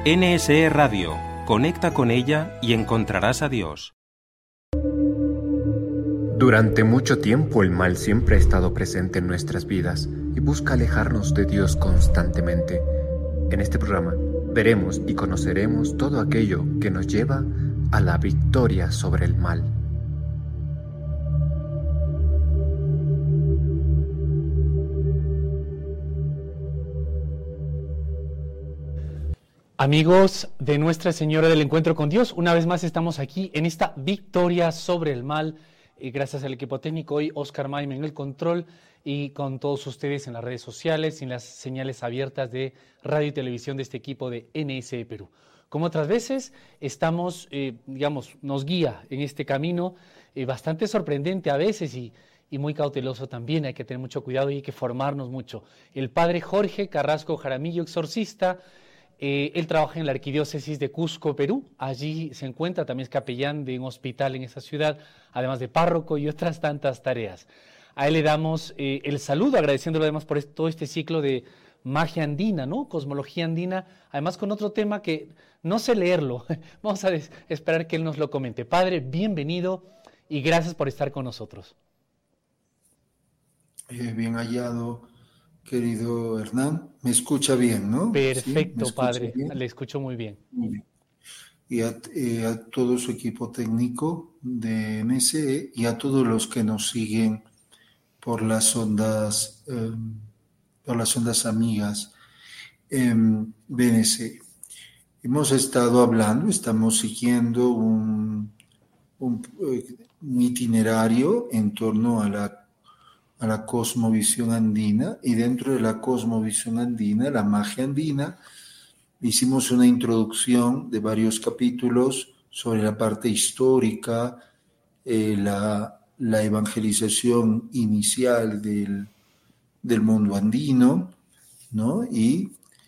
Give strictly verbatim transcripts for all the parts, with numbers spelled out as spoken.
N S E Radio. Conecta con ella y encontrarás a Dios. Durante mucho tiempo el mal siempre ha estado presente en nuestras vidas y busca alejarnos de Dios constantemente. En este programa veremos y conoceremos todo aquello que nos lleva a la victoria sobre el mal. Amigos de Nuestra Señora del Encuentro con Dios, una vez más estamos aquí en esta victoria sobre el mal, y gracias al equipo técnico, hoy Oscar Maim en el control y con todos ustedes en las redes sociales y en las señales abiertas de radio y televisión de este equipo de N S E Perú. Como otras veces, estamos, eh, digamos, nos guía en este camino eh, bastante sorprendente a veces y, y muy cauteloso también. Hay que tener mucho cuidado y hay que formarnos mucho. El padre Jorge Carrasco Jaramillo, exorcista. Eh, él trabaja en la Arquidiócesis de Cusco, Perú. Allí se encuentra, también es capellán de un hospital en esa ciudad, además de párroco y otras tantas tareas. A él le damos eh, el saludo, agradeciéndolo además por todo este ciclo de magia andina, ¿no? Cosmología andina, además con otro tema que no sé leerlo. Vamos a des- esperar que él nos lo comente. Padre, bienvenido y gracias por estar con nosotros. Eh, bien hallado, querido Hernán. Me escucha bien, ¿no? Perfecto, ¿Sí? padre, bien? le escucho muy bien. Muy bien. Y a, eh, a todo su equipo técnico de N S E y a todos los que nos siguen por las ondas, eh, por las ondas amigas en B N C. Hemos estado hablando, estamos siguiendo un, un, un itinerario en torno a la a la cosmovisión andina, y dentro de la cosmovisión andina, la magia andina, hicimos una introducción de varios capítulos sobre la parte histórica, eh, la, la evangelización inicial del, del mundo andino, ¿no? Y,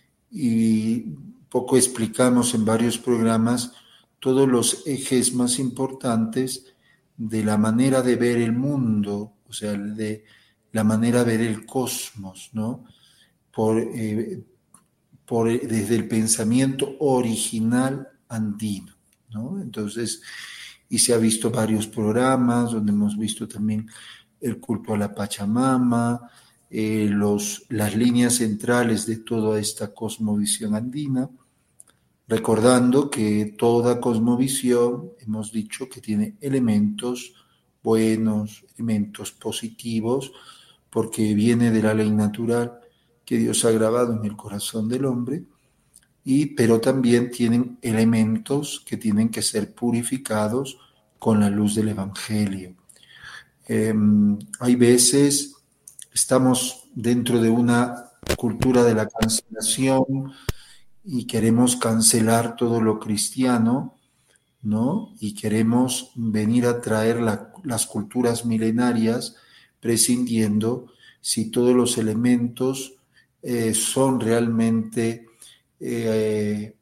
y poco explicamos en varios programas todos los ejes más importantes de la manera de ver el mundo, o sea, de la manera de ver el cosmos, ¿no? Por, eh, por, desde el pensamiento original andino, ¿no? Entonces, y se ha visto varios programas donde hemos visto también el culto a la Pachamama, eh, los, las líneas centrales de toda esta cosmovisión andina, recordando que toda cosmovisión, hemos dicho que tiene elementos buenos, elementos positivos, porque viene de la ley natural que Dios ha grabado en el corazón del hombre, y, pero también tienen elementos que tienen que ser purificados con la luz del Evangelio. Eh, hay veces estamos dentro de una cultura de la cancelación y queremos cancelar todo lo cristiano, ¿no? Y queremos venir a traer la, las culturas milenarias, prescindiendo si todos los elementos eh, son realmente, eh,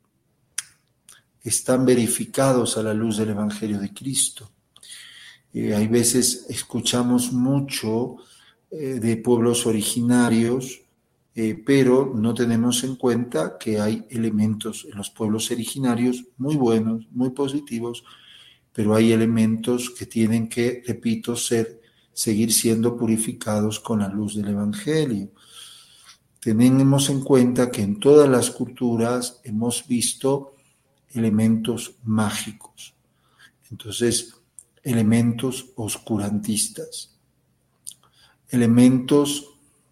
están verificados a la luz del Evangelio de Cristo. Eh, hay veces escuchamos mucho eh, de pueblos originarios, eh, pero no tenemos en cuenta que hay elementos en los pueblos originarios muy buenos, muy positivos, pero hay elementos que tienen que, repito, ser, seguir siendo purificados con la luz del Evangelio. Tenemos en cuenta que en todas las culturas hemos visto elementos mágicos, entonces elementos oscurantistas, elementos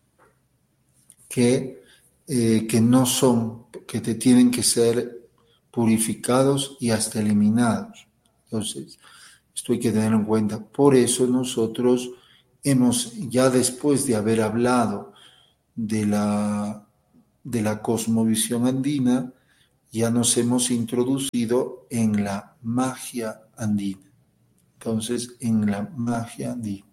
que, eh, que no son, que te tienen que ser purificados y hasta eliminados. Entonces, esto hay que tenerlo en cuenta. Por eso nosotros hemos, ya después de haber hablado de la, de la cosmovisión andina, ya nos hemos introducido en la magia andina. Entonces, en la magia andina.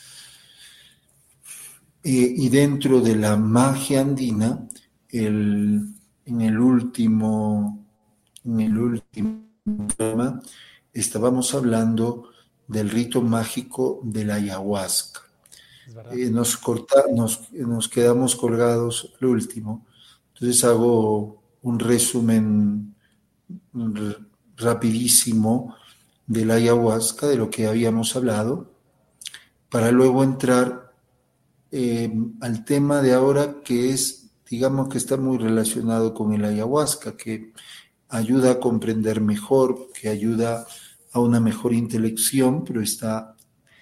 Eh, y dentro de la magia andina, el, en el último, en el último programa, estábamos hablando del rito mágico de la ayahuasca. Eh, nos, corta, nos, nos quedamos colgados al último. Entonces hago un resumen r- rapidísimo de la ayahuasca, de lo que habíamos hablado, para luego entrar eh, al tema de ahora, que es, digamos que está muy relacionado con el ayahuasca, que ayuda a comprender mejor, que ayuda a una mejor intelección, pero está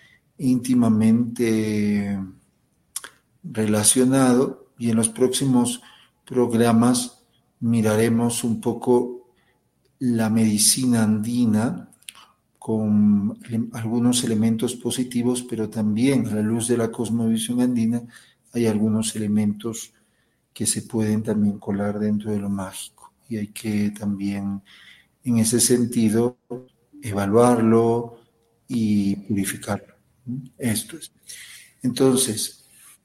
íntimamente relacionado, y en los próximos programas miraremos un poco la medicina andina con ele- algunos elementos positivos, pero también a la luz de la cosmovisión andina hay algunos elementos que se pueden también colar dentro de lo mágico, y hay que también en ese sentido evaluarlo y purificarlo. Esto es. Entonces,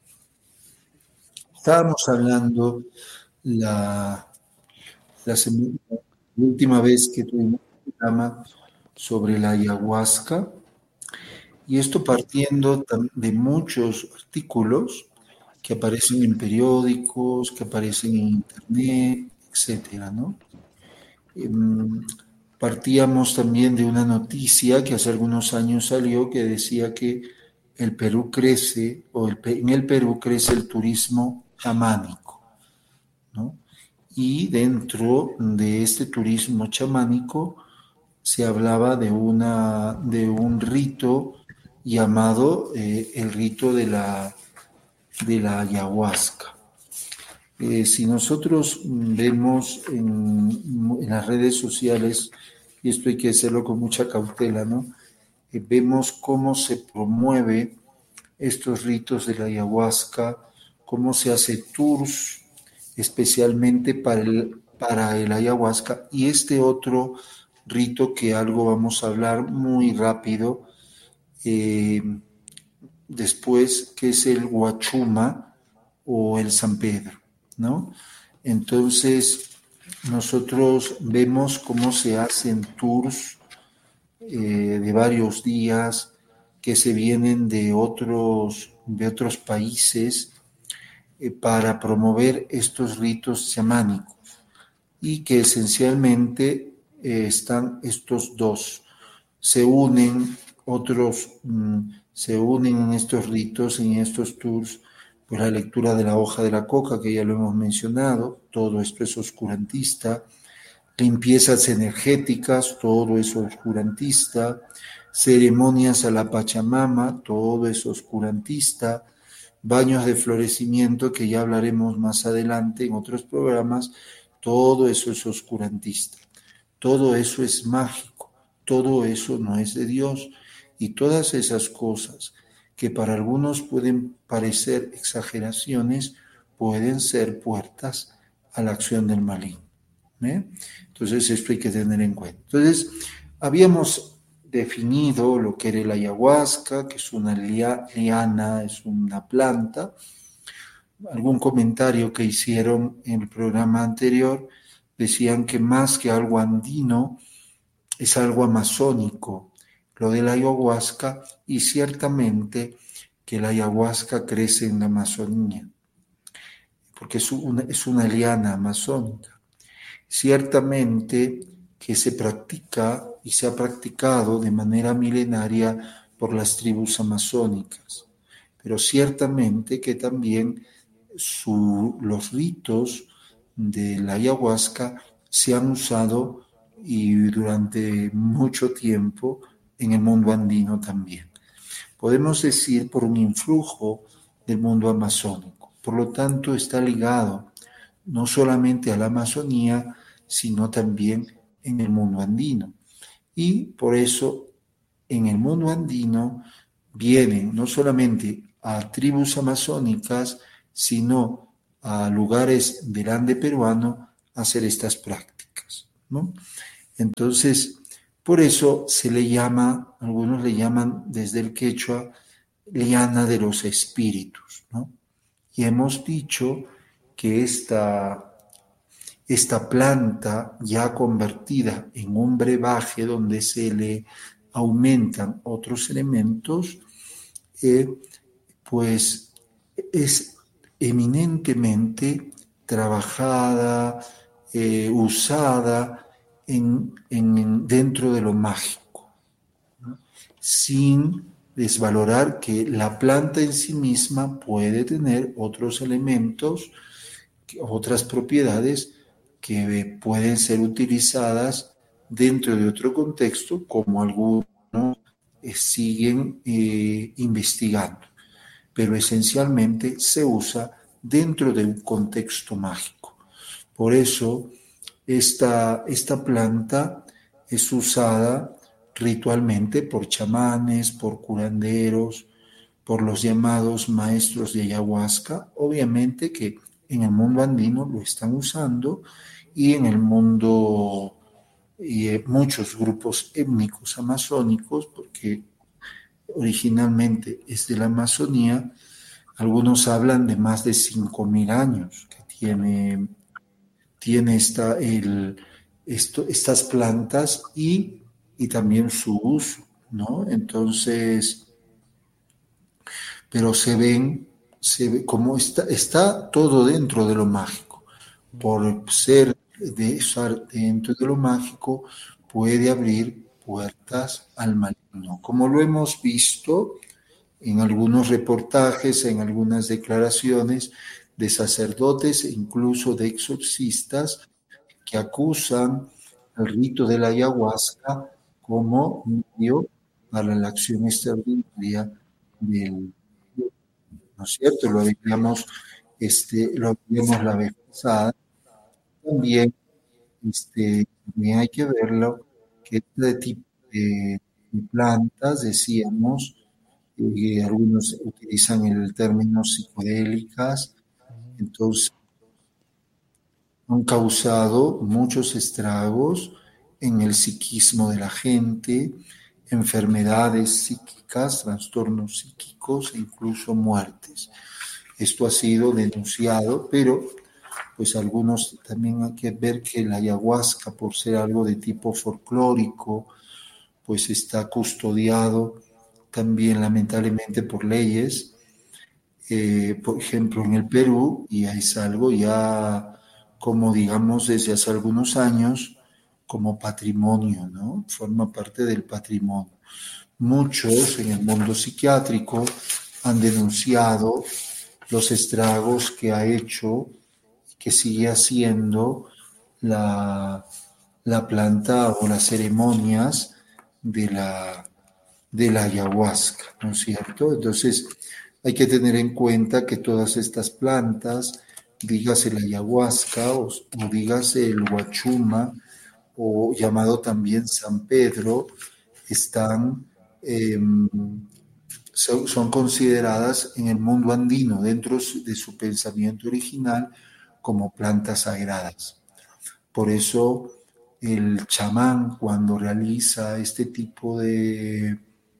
estábamos hablando la, la, sema- la última vez que tuvimos un programa sobre la ayahuasca, y esto partiendo tam- de muchos artículos que aparecen en periódicos, que aparecen en internet, etcétera, ¿no? Em, Partíamos también de una noticia que hace algunos años salió, que decía que el Perú crece, o el Pe- en el Perú crece el turismo chamánico, ¿no? Y dentro de este turismo chamánico se hablaba de, una, de un rito llamado eh, el rito de la, de la ayahuasca. Eh, si nosotros vemos en, en las redes sociales, y esto hay que hacerlo con mucha cautela, ¿no? Eh, vemos cómo se promueve estos ritos de la ayahuasca, cómo se hace tours especialmente para el, para el ayahuasca, y este otro rito que algo vamos a hablar muy rápido eh, después, que es el Huachuma o el San Pedro, ¿no? Entonces, nosotros vemos cómo se hacen tours eh, de varios días que se vienen de otros, de otros países eh, para promover estos ritos chamánicos, y que esencialmente eh, están estos dos. Se unen otros, mm, se unen en estos ritos, en estos tours, pues la lectura de la hoja de la coca, que ya lo hemos mencionado, todo esto es oscurantista, limpiezas energéticas, todo es oscurantista, ceremonias a la Pachamama, todo es oscurantista, baños de florecimiento, que ya hablaremos más adelante en otros programas, todo eso es oscurantista, todo eso es mágico, todo eso no es de Dios, y todas esas cosas que para algunos pueden parecer exageraciones, pueden ser puertas a la acción del maligno. ¿eh? Entonces esto hay que tener en cuenta. Entonces, habíamos definido lo que era la ayahuasca, que es una liana, es una planta. Algún comentario que hicieron en el programa anterior decían que más que algo andino, es algo amazónico, lo de la ayahuasca, y ciertamente que la ayahuasca crece en la Amazonía, porque es una, es una liana amazónica. Ciertamente que se practica y se ha practicado de manera milenaria por las tribus amazónicas, pero ciertamente que también su, los ritos de la ayahuasca se han usado y durante mucho tiempo en el mundo andino también. Podemos decir por un influjo del mundo amazónico. Por lo tanto, está ligado no solamente a la Amazonía, sino también en el mundo andino. Y por eso en el mundo andino vienen no solamente a tribus amazónicas, sino a lugares del Ande peruano a hacer estas prácticas, ¿no? Entonces, por eso se le llama, algunos le llaman desde el quechua, liana de los espíritus, ¿no? Y hemos dicho que esta esta planta ya convertida en un brebaje donde se le aumentan otros elementos, eh, pues es eminentemente trabajada, eh, usada en, en, dentro de lo mágico, ¿no? Sin desvalorar que la planta en sí misma puede tener otros elementos, otras propiedades que pueden ser utilizadas dentro de otro contexto, como algunos eh, siguen eh, investigando, pero esencialmente se usa dentro de un contexto mágico. Por eso esta, esta planta es usada ritualmente por chamanes, por curanderos, por los llamados maestros de ayahuasca. Obviamente que en el mundo andino lo están usando, y en el mundo, y eh, muchos grupos étnicos amazónicos, porque originalmente es de la Amazonía. Algunos hablan de más de cinco mil años que tiene, tiene esta, el, esto, estas plantas, y, y también su uso, ¿no? Entonces, pero se ven, se ve como está, está todo dentro de lo mágico. Por ser de estar dentro de lo mágico, puede abrir puertas al maligno, como lo hemos visto en algunos reportajes, en algunas declaraciones de sacerdotes e incluso de exorcistas que acusan al rito de la ayahuasca como medio para la acción extraordinaria del, ¿no es cierto? Lo veíamos, este, lo vimos la vez pasada. También, este, también hay que verlo, que este tipo de, de plantas, decíamos, eh, algunos utilizan el término psicodélicas, entonces han causado muchos estragos en el psiquismo de la gente, enfermedades psíquicas, trastornos psíquicos e incluso muertes. Esto ha sido denunciado, pero pues algunos también hay que ver que la ayahuasca, por ser algo de tipo folclórico, pues está custodiado también lamentablemente por leyes. Eh, por ejemplo, en el Perú, y es algo ya como digamos desde hace algunos años, como patrimonio, ¿no? Forma parte del patrimonio. Muchos en el mundo psiquiátrico han denunciado los estragos que ha hecho, que sigue haciendo la, la planta o las ceremonias de la, de la ayahuasca, ¿no es cierto? Entonces hay que tener en cuenta que todas estas plantas, dígase la ayahuasca o, o dígase el huachuma, o llamado también San Pedro, están, eh, son, son consideradas en el mundo andino, dentro de su pensamiento original, como plantas sagradas. Por eso el chamán, cuando realiza este tipo de,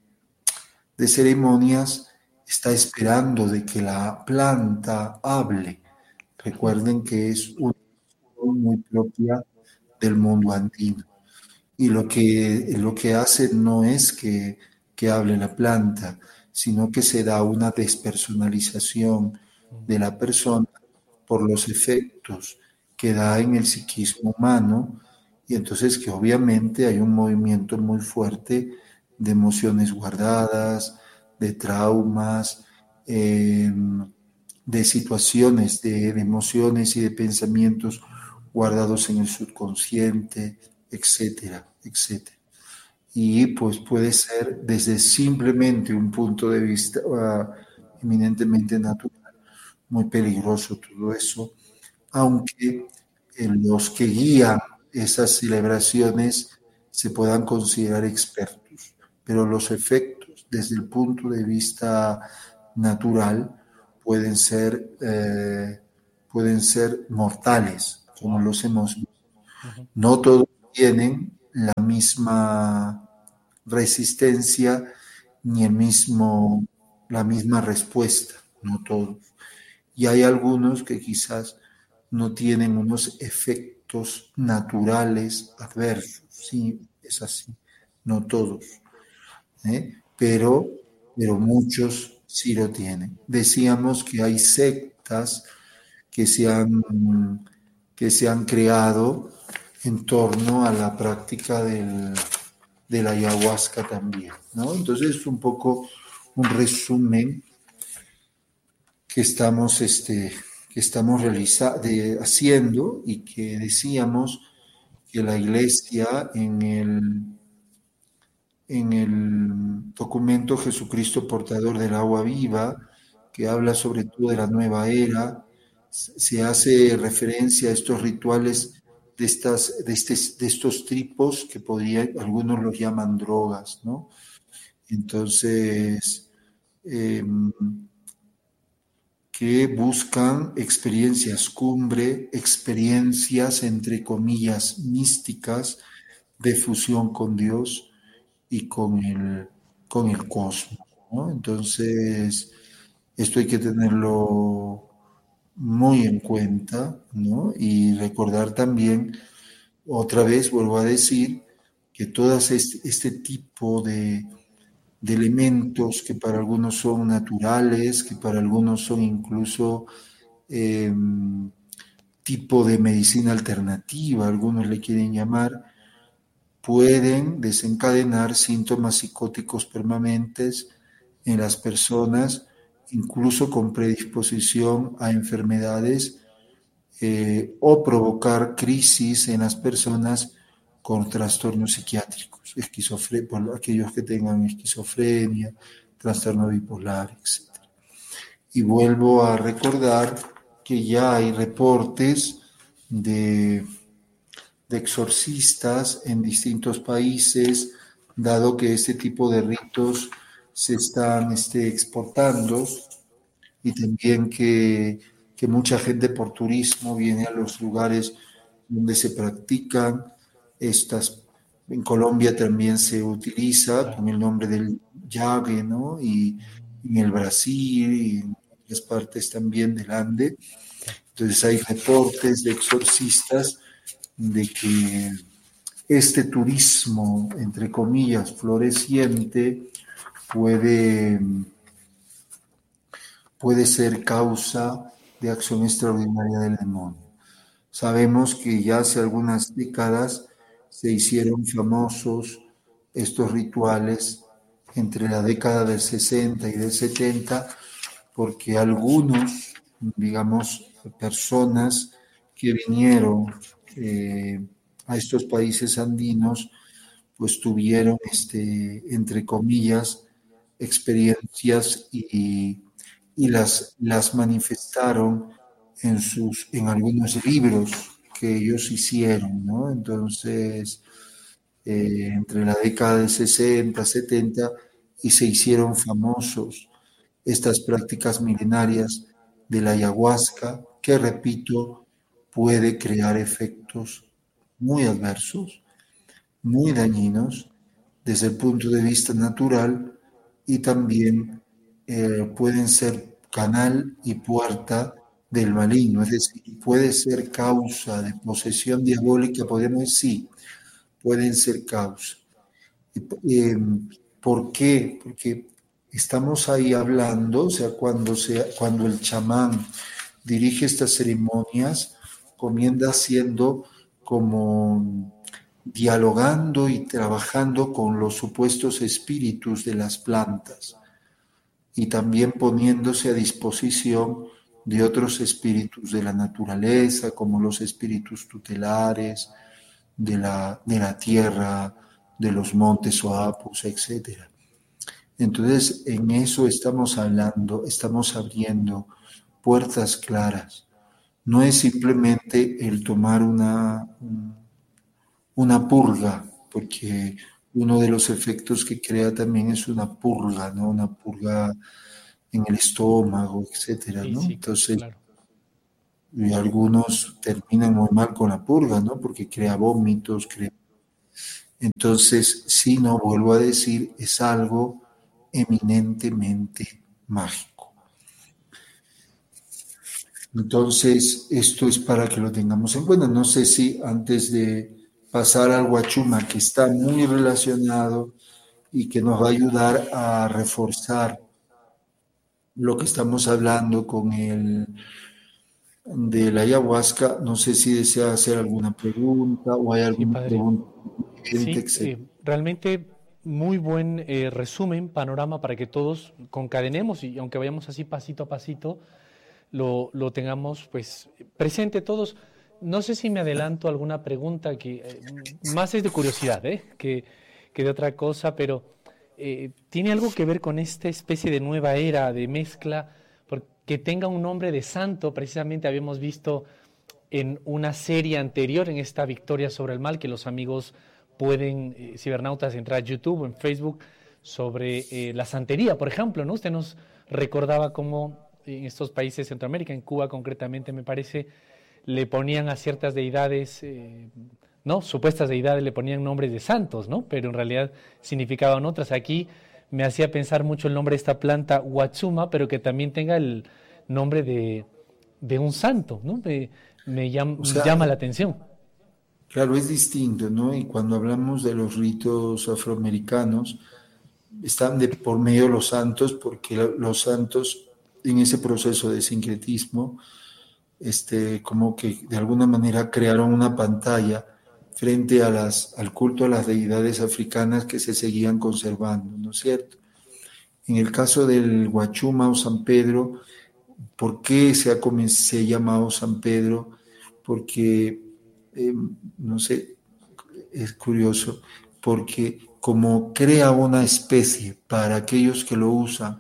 de ceremonias, está esperando de que la planta hable. Recuerden que es una cuestión muy propia del mundo andino. Y lo que, lo que hace no es que, que hable la planta, sino que se da una despersonalización de la persona por los efectos que da en el psiquismo humano, y entonces que obviamente hay un movimiento muy fuerte de emociones guardadas, de traumas, eh, de situaciones, de, de emociones y de pensamientos guardados en el subconsciente, etcétera, etcétera. Y pues puede ser desde simplemente un punto de vista uh, eminentemente natural, muy peligroso todo eso, aunque eh, los que guían esas celebraciones se puedan considerar expertos, pero los efectos desde el punto de vista natural pueden ser, eh, pueden ser mortales, como los hemos visto. No todos tienen la misma resistencia ni el mismo, la misma respuesta, no todos. Y hay algunos que quizás no tienen unos efectos naturales adversos, sí, es así, no todos, ¿eh? pero, pero muchos sí lo tienen. Decíamos que hay sectas que se han, que se han creado en torno a la práctica del, de la ayahuasca también, ¿no? Entonces es un poco un resumen que estamos, este, que estamos realiza- de, haciendo y que decíamos que la Iglesia en el, en el documento Jesucristo portador del agua viva, que habla sobre todo de la nueva era, se hace referencia a estos rituales de, estas, de, este, de estos tipos que podría, algunos los llaman drogas, ¿no? Entonces, eh, que buscan experiencias cumbre, experiencias entre comillas místicas de fusión con Dios y con el, con el cosmos, ¿no? Entonces, esto hay que tenerlo muy en cuenta, ¿no? Y recordar también, otra vez vuelvo a decir, que todo este, este tipo de, de elementos que para algunos son naturales, que para algunos son incluso eh, tipo de medicina alternativa, algunos le quieren llamar, pueden desencadenar síntomas psicóticos permanentes en las personas, incluso con predisposición a enfermedades eh, o provocar crisis en las personas con trastornos psiquiátricos, esquizofre- por aquellos que tengan esquizofrenia, trastorno bipolar, etcétera. Y vuelvo a recordar que ya hay reportes de, de exorcistas en distintos países, dado que este tipo de ritos se están este, exportando, y también que, que mucha gente por turismo viene a los lugares donde se practican estas. En Colombia también se utiliza con el nombre del llave, ¿no? Y en el Brasil y en otras partes también del Ande. Entonces hay reportes de exorcistas de que este turismo, entre comillas, floreciente, puede, puede ser causa de acción extraordinaria del demonio. Sabemos que ya hace algunas décadas se hicieron famosos estos rituales entre la década del sesenta y del setenta, porque algunos, digamos, personas que vinieron eh, a estos países andinos, pues tuvieron, este, entre comillas, experiencias y, y las, las manifestaron en, sus, en algunos libros que ellos hicieron, ¿no? Entonces, eh, entre la década de sesenta, setenta, y se hicieron famosos estas prácticas milenarias de la ayahuasca, que, repito, puede crear efectos muy adversos, muy dañinos desde el punto de vista natural, y también eh, pueden ser canal y puerta del maligno, es decir, puede ser causa de posesión diabólica, podemos decir, sí, pueden ser causa. Eh, ¿Por qué? Porque estamos ahí hablando, o sea, cuando, se, cuando el chamán dirige estas ceremonias, comienza siendo como dialogando y trabajando con los supuestos espíritus de las plantas, y también poniéndose a disposición de otros espíritus de la naturaleza, como los espíritus tutelares de la, de la tierra, de los montes o apus, etcétera. Entonces, en eso estamos hablando, estamos abriendo puertas claras. No es simplemente el tomar una, una purga, porque uno de los efectos que crea también es una purga, ¿no? Una purga en el estómago, etcétera, Sí, ¿no? sí, Entonces, claro. y algunos terminan muy mal con la purga, ¿no? Porque crea vómitos, crea... Entonces, sí, no, vuelvo a decir, es algo eminentemente mágico. Entonces, esto es para que lo tengamos en cuenta. No sé si antes de pasar al Huachuma, que está muy relacionado y que nos va a ayudar a reforzar lo que estamos hablando con el, de la ayahuasca. No sé si desea hacer alguna pregunta o hay Sí, alguna padre. pregunta Sí, que eh, realmente muy buen eh, resumen, panorama para que todos concadenemos y aunque vayamos así pasito a pasito, lo, lo tengamos pues presente todos. No sé si me adelanto a alguna pregunta que eh, más es de curiosidad, ¿eh? que, que de otra cosa, pero eh, tiene algo que ver con esta especie de nueva era de mezcla, porque tenga un nombre de santo. Precisamente habíamos visto en una serie anterior, en esta Victoria sobre el Mal, que los amigos pueden, eh, cibernautas, entrar a YouTube o en Facebook, sobre eh, la santería, por ejemplo, ¿no? Usted nos recordaba cómo en estos países de Centroamérica, en Cuba concretamente, me parece, le ponían a ciertas deidades, eh, ¿no? Supuestas deidades le ponían nombres de santos, ¿no? Pero en realidad significaban otras. Aquí me hacía pensar mucho el nombre de esta planta Huachuma, pero que también tenga el nombre de, de un santo, ¿no? Me, me llama, o sea, llama la atención. claro, es distinto, ¿no? Y cuando hablamos de los ritos afroamericanos, están de por medio los santos, porque los santos en ese proceso de sincretismo, este, como que de alguna manera crearon una pantalla frente a las, al culto a las deidades africanas que se seguían conservando, ¿no es cierto? En el caso del Huachuma o San Pedro, ¿por qué se ha, se ha llamado San Pedro? Porque, eh, no sé, es curioso, porque como crea una especie para aquellos que lo usan,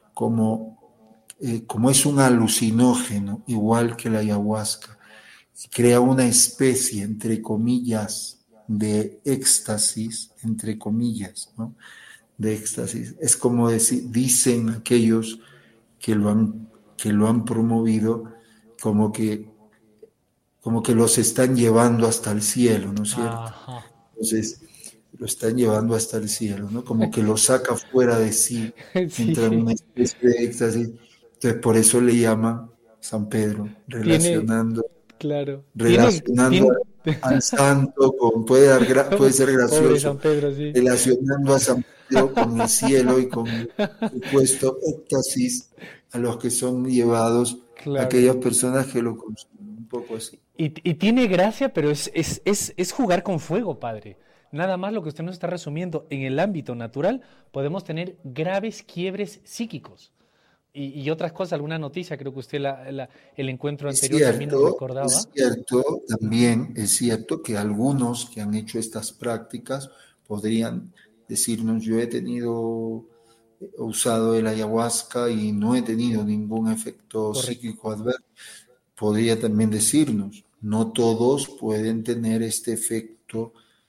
como, eh, como es un alucinógeno, igual que la ayahuasca, crea una especie, entre comillas, de éxtasis, entre comillas, ¿no? De éxtasis. Es como decir, dicen aquellos que lo han, que lo han promovido, como que, como que los están llevando hasta el cielo, ¿no es cierto? Ajá. Entonces, lo están llevando hasta el cielo, ¿no? Como que lo saca fuera de sí, entra en Sí, una especie de éxtasis. Entonces, por eso le llaman San Pedro, tiene, relacionando, claro, tiene, relacionando tiene, al santo con, puede, dar gra- puede ser pobre gracioso, San Pedro, sí. relacionando a San Pedro con el cielo y con el supuesto éxtasis a los que son llevados Claro. aquellas personas que lo consumen, un poco así. Y, y tiene gracia, pero es, es, es, es jugar con fuego, padre. Nada más lo que usted nos está resumiendo. En el ámbito natural podemos tener graves quiebres psíquicos. Y, y otras cosas, alguna noticia, creo que usted la, la, el encuentro Es anterior también nos cierto, es recordaba. cierto, Ujú. también es cierto que algunos que han hecho estas prácticas podrían decirnos, yo he tenido, he usado el ayahuasca y no he tenido ningún efecto Correcto. psíquico adverso. Podría también decirnos, no todos pueden tener este efecto,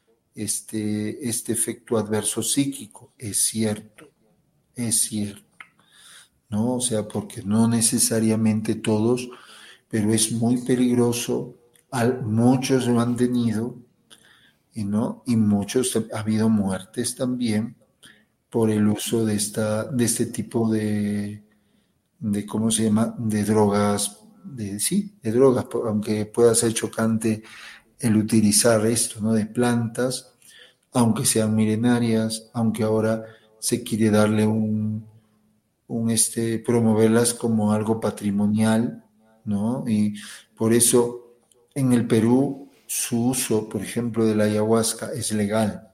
este, este efecto adverso psíquico. Es cierto, es cierto, ¿no? O sea, porque no necesariamente todos, pero es muy peligroso. Al, muchos lo han tenido, y no, y muchos ha habido muertes también por el uso de esta, de este tipo de, de ¿cómo se llama? De drogas, de sí, de drogas, aunque pueda ser chocante el utilizar esto, ¿no? De plantas, aunque sean milenarias, aunque ahora se quiere darle un, un este, promoverlas como algo patrimonial, ¿no? Y por eso en el Perú su uso, por ejemplo, de la ayahuasca es legal,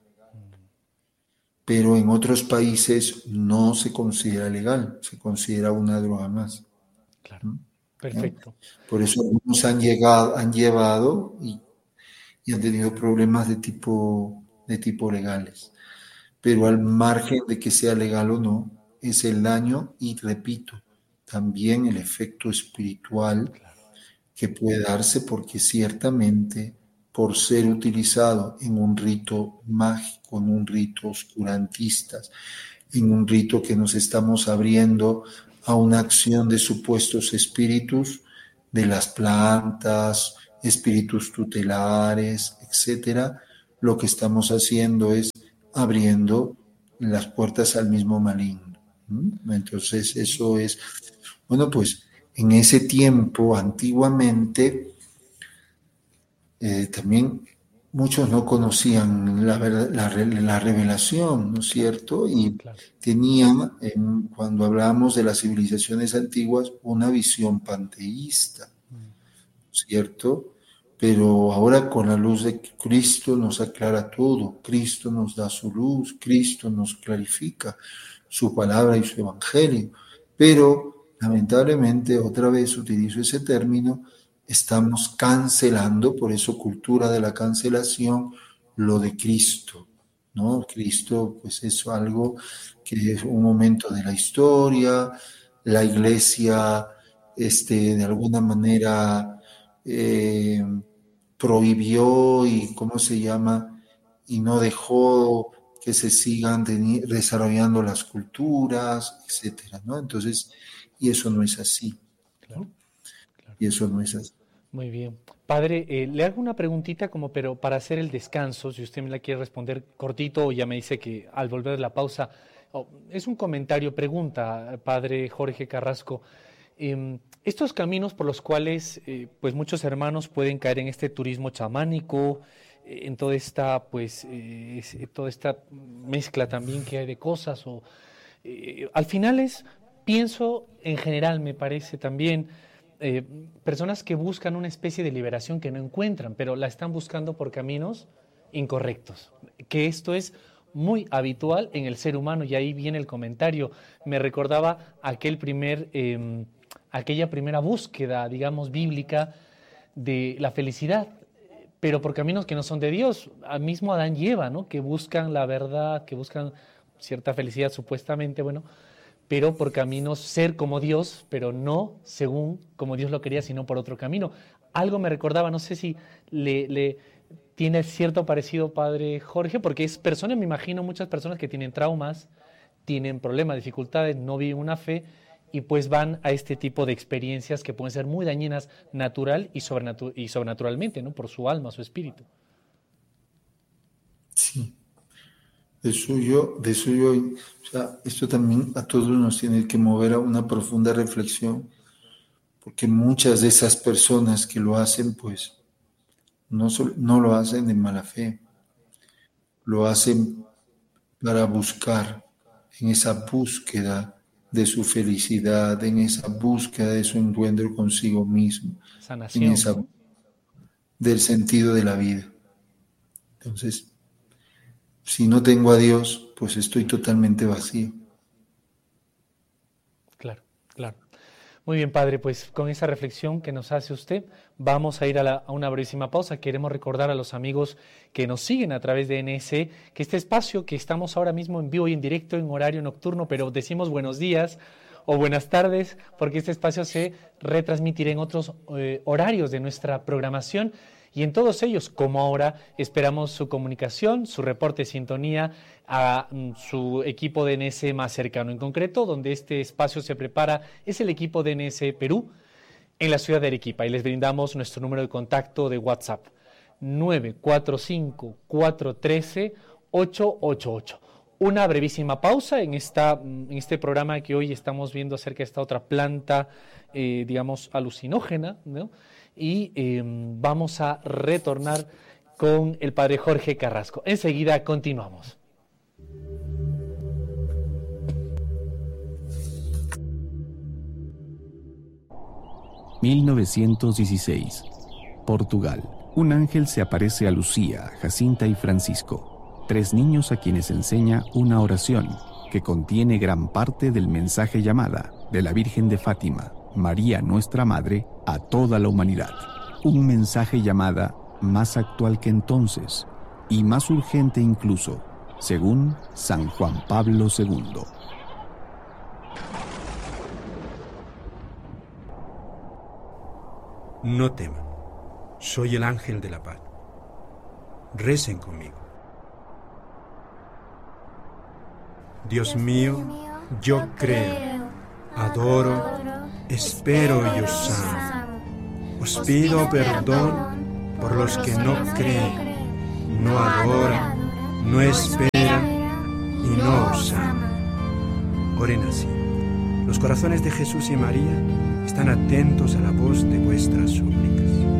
pero en otros países no se considera legal, se considera una droga más, Claro. ¿no? Perfecto. Por eso algunos han llegado, han llevado y, y han tenido problemas de tipo, de tipo legales. Pero al margen de que sea legal o no, es el daño y, repito, también el efecto espiritual Claro. que puede darse porque ciertamente por ser utilizado en un rito mágico, en un rito oscurantista, en un rito que nos estamos abriendo a una acción de supuestos espíritus de las plantas, espíritus tutelares, etcétera, lo que estamos haciendo es abriendo las puertas al mismo maligno. ¿Mm? Entonces, eso es, bueno, pues en ese tiempo, antiguamente, eh, también muchos no conocían la, la, la revelación, ¿no es cierto? Y Claro. tenían, en, cuando hablábamos de las civilizaciones antiguas, una visión panteísta. ¿cierto? Pero ahora con la luz de Cristo nos aclara todo, Cristo nos da su luz, Cristo nos clarifica su palabra y su evangelio. Pero lamentablemente, otra vez utilizo ese término, estamos cancelando, por eso cultura de la cancelación, lo de Cristo, ¿no? Cristo pues es algo que es un momento de la historia, la iglesia este, de alguna manera eh, prohibió y, ¿cómo se llama? Y no dejó que se sigan de, desarrollando las culturas, etcétera, ¿no? Entonces, y eso no es así, Claro, ¿no? claro. Y eso no es así. Muy bien. Padre, eh, le hago una preguntita como, pero para hacer el descanso, si usted me la quiere responder cortito, o ya me dice que al volver de la pausa, oh, es un comentario, pregunta, Padre Jorge Carrasco. Eh, estos caminos por los cuales eh, pues muchos hermanos pueden caer en este turismo chamánico, eh, en toda esta, pues, eh, es- toda esta mezcla también que hay de cosas, o eh, al final es, pienso en general, me parece también, eh, personas que buscan una especie de liberación que no encuentran, pero la están buscando por caminos incorrectos. Que esto es muy habitual en el ser humano, y ahí viene el comentario. Me recordaba aquel primer, eh, aquella primera búsqueda, digamos, bíblica de la felicidad, pero por caminos que no son de Dios. Al mismo Adán y Eva, ¿no? Que buscan la verdad, que buscan cierta felicidad supuestamente, bueno, pero por caminos ser como Dios, pero no según como Dios lo quería, sino por otro camino. Algo me recordaba, no sé si le, le tiene cierto parecido, Padre Jorge, porque es personas, me imagino, muchas personas que tienen traumas, tienen problemas, dificultades, no viven una fe, y pues van a este tipo de experiencias que pueden ser muy dañinas natural y, sobrenatu y sobrenaturalmente, ¿no? Por su alma, su espíritu. Sí. De suyo, de suyo, o sea, esto también a todos nos tiene que mover a una profunda reflexión, porque muchas de esas personas que lo hacen, pues, no, sol- no lo hacen de mala fe, lo hacen para buscar, en esa búsqueda de su felicidad, en esa búsqueda de su encuentro consigo mismo, en Sanación, esa ¿no? del sentido de la vida. Entonces, si no tengo a Dios, pues estoy totalmente vacío. Claro, claro. Muy bien, Padre, pues con esa reflexión que nos hace usted, vamos a ir a, la- a una brevísima pausa. Queremos recordar a los amigos que nos siguen a través de N S que este espacio que estamos ahora mismo en vivo y en directo en horario nocturno, pero decimos buenos días o buenas tardes, porque este espacio se retransmitirá en otros eh, horarios de nuestra programación. Y en todos ellos, como ahora, esperamos su comunicación, su reporte de sintonía a mm, su equipo de N S más cercano. En concreto, donde este espacio se prepara, es el equipo de N S Perú en la ciudad de Arequipa. Y les brindamos nuestro número de contacto de WhatsApp, nueve cuatro cinco, cuatro uno tres, ocho ocho ocho. Una brevísima pausa en, esta, en este programa que hoy estamos viendo acerca de esta otra planta, eh, digamos, alucinógena, ¿no? Y eh, vamos a retornar con el Padre Jorge Carrasco. Enseguida continuamos. mil novecientos dieciséis, Portugal. Un ángel se aparece a Lucía, Jacinta y Francisco, tres niños a quienes enseña una oración que contiene gran parte del mensaje llamada de la Virgen de Fátima, María nuestra Madre, a toda la humanidad. Un mensaje llamada más actual que entonces y más urgente incluso, según San Juan Pablo segundo. No teman, soy el ángel de la paz. Recen conmigo. Dios mío, yo creo, adoro, espero y os amo. Os pido perdón por los que no creen, no adoran, no esperan y no os aman. Oren así. Los corazones de Jesús y María están atentos a la voz de vuestras súplicas.